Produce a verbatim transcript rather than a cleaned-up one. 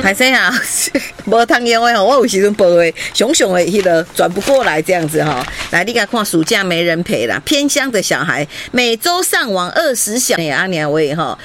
歹势啊，无通用的吼，我有时阵报的熊熊的迄个转不过来这样子哈。来，你甲看暑假没人陪啦，偏乡的小孩每周上网二十小时，阿娘喂哈。